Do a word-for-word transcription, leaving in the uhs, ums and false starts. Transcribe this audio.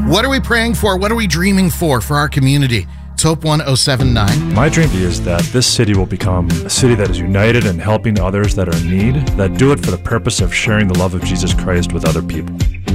What are we praying for? What are we dreaming for for our community? It's Hope one oh seven nine. My dream is that this city will become a city that is united and helping others that are in need, that do it for the purpose of sharing the love of Jesus Christ with other people.